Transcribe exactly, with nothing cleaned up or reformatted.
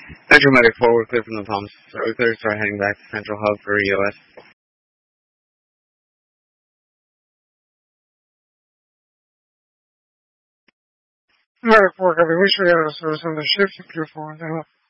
Metro Medic four, we're clear from the Palms. So we're clear to start heading back to Central Hub for E O S. Medic four, copy. We should get out of service on the shift. Clear for one.